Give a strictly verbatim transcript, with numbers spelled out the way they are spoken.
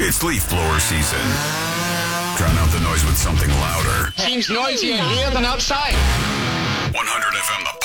It's leaf blower season. Drown out the noise with something louder. Seems noisier here than outside. one hundred F M, the